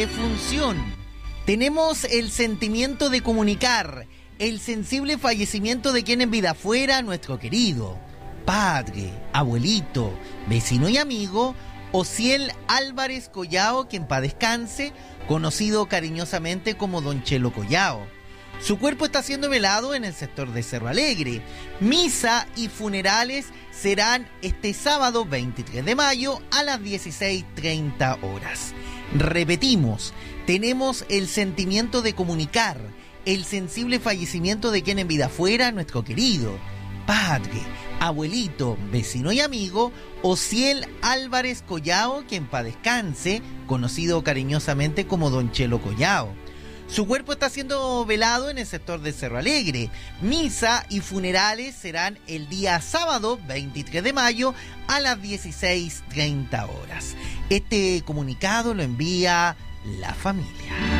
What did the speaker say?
defunción. Tenemos el sentimiento de comunicar el sensible fallecimiento de quien en vida fuera nuestro querido padre, abuelito, vecino y amigo Ociel Álvarez Collao, que en paz descanse, conocido cariñosamente como Don Chelo Collao. Su cuerpo está siendo velado en el sector de Cerro Alegre. Misa y funerales serán este sábado 23 de mayo a las 16:30 horas. Repetimos, tenemos el sentimiento de comunicar el sensible fallecimiento de quien en vida fuera nuestro querido padre, abuelito, vecino y amigo Ociel Álvarez Collao, que en paz descanse, conocido cariñosamente como Don Chelo Collao. Su cuerpo está siendo velado en el sector de Cerro Alegre. Misa y funerales serán el día sábado 23 de mayo a las 16:30 horas. Este comunicado lo envía la familia.